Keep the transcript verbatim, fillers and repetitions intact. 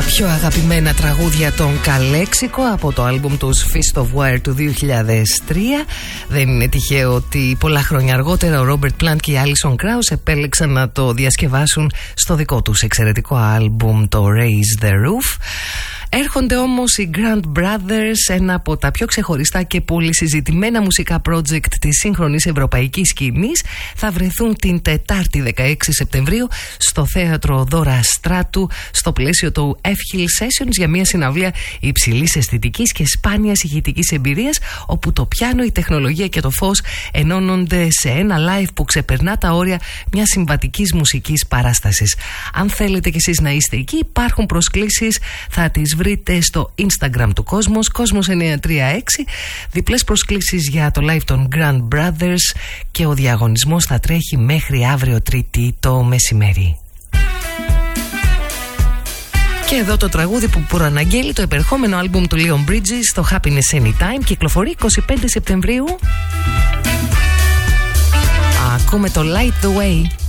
πιο αγαπημένα τραγούδια των Καλέξικο από το άλμπουμ τους Fist of Wire του δύο χιλιάδες τρία. Δεν είναι τυχαίο ότι πολλά χρόνια αργότερα ο Ρόμπερτ Πλαντ και η Alison Krauss επέλεξαν να το διασκευάσουν στο δικό τους εξαιρετικό άλμπουμ, το Raise the Roof. Έρχονται όμως οι Grand Brothers, ένα από τα πιο ξεχωριστά και πολύ συζητημένα μουσικά project της σύγχρονης ευρωπαϊκής σκηνής. Θα βρεθούν την Τετάρτη δεκαέξι Σεπτεμβρίου στο θέατρο Δώρα Στράτου στο πλαίσιο του F-Hill Sessions για μια συναυλία υψηλής αισθητικής και σπάνιας ηχητικής εμπειρίας, όπου το πιάνο, η τεχνολογία και το φως ενώνονται σε ένα live που ξεπερνά τα όρια μιας συμβατικής μουσικής παράστασης. Αν θέλετε κι εσείς να είστε εκεί, υπάρχουν προσκλήσεις, θα τις βρείτε στο Instagram του Κόσμος, Κόσμος εννιακόσια τριάντα έξι. Διπλές προσκλήσεις για το live των Grand Brothers και ο διαγωνισμός θα τρέχει μέχρι αύριο Τρίτη το μεσημέρι. Και εδώ το τραγούδι που προαναγγέλει το επερχόμενο άλμπουμ του Leon Bridges, το Happiness Anytime, κυκλοφορεί είκοσι πέντε Σεπτεμβρίου. Ακούμε το Light the Way.